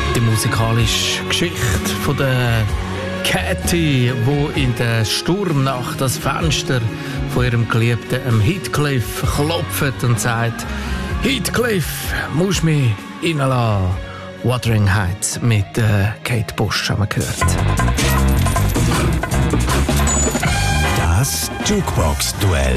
Die musikalische Geschichte von der Katy, wo in der Sturmnacht das Fenster von ihrem Geliebten Heathcliff klopft und sagt: Heathcliff, musst mich reinlassen. Wuthering Heights mit Kate Bush haben wir gehört. Das Jukebox-Duell.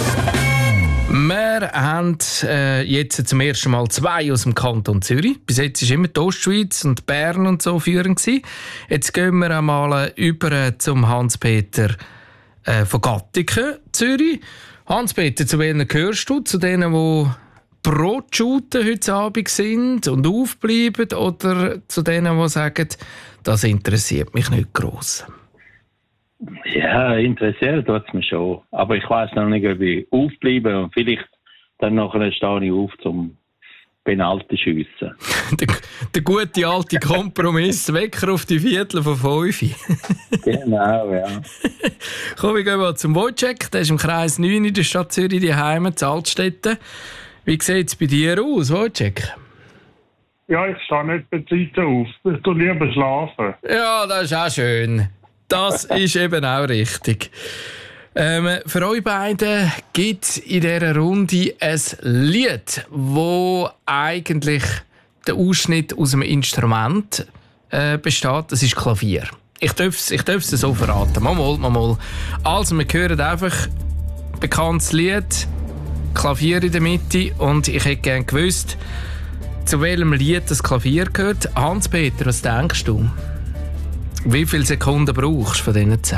Wir haben jetzt zum ersten Mal 2 aus dem Kanton Zürich. Bis jetzt war immer die Ostschweiz und Bern und so führend gewesen. Jetzt gehen wir einmal über zum Hans-Peter von Gattiken, Zürich. Hans-Peter, zu wem gehörst du? Zu denen, die Brotschuten heute Abend sind und aufbleiben, oder zu denen, die sagen, das interessiert mich nicht gross? Ja, interessiert tut es mich schon. Aber ich weiss noch nicht, ob ich aufbleibe und vielleicht dann nachher stehe ich auf zum Penalty schiessen. der gute alte Kompromiss, Wecker auf die Viertel von 5. Genau, ja. Komm, wir gehen mal zum Wojciech. Der ist im Kreis 9 in der Stadt Zürich, die Heime, in Altstätten. Wie sieht es bei dir aus, Wojciech? Ja, ich stehe nicht bei Zeit auf. Ich tue lieber schlafen. Ja, das ist auch schön. Das ist eben auch richtig. Für euch beiden gibt es in dieser Runde ein Lied, wo eigentlich der Ausschnitt aus einem Instrument besteht. Das ist Klavier. Ich darf es so verraten. Mal. Also, wir hören einfach ein bekanntes Lied, Klavier in der Mitte, und ich hätte gerne gewusst, zu welchem Lied das Klavier gehört. Hans-Peter, was denkst du? Wie viele Sekunden brauchst du von diesen 10?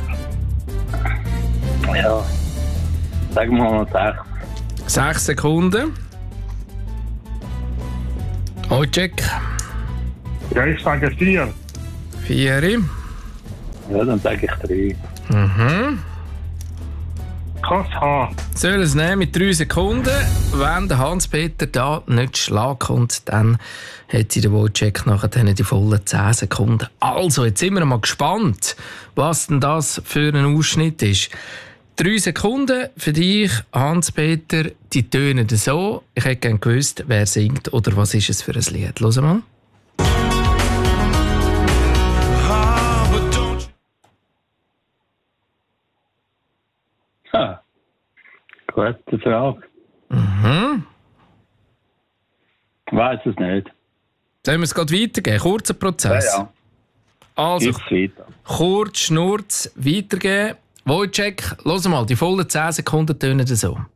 Ja, sagen wir mal 6. 6 Sekunden. Wojciech? Ja, ich sage 4. 4. Ja, dann sage ich 3. Mhm. Kann es haben. Soll es nehmen mit 3 Sekunden. Wenn der Hans-Peter da nicht Schlag kommt, dann hat der Wojciech nachher die vollen 10 Sekunden. Also, jetzt sind wir mal gespannt, was denn das für ein Ausschnitt ist. 3 Sekunden für dich, Hans-Peter, die tönen so. Ich hätte gerne gewusst, wer singt oder was ist es für ein Lied. Hören wir mal. Gute Frage. Mhm. Ich weiss es nicht. Sollen wir es gerade weitergeben? Kurzer Prozess. Ja. Also, Gib's weiter. kurz, schnurz, weitergeben. Wojciech, hör mal, die vollen 10 Sekunden tönen so.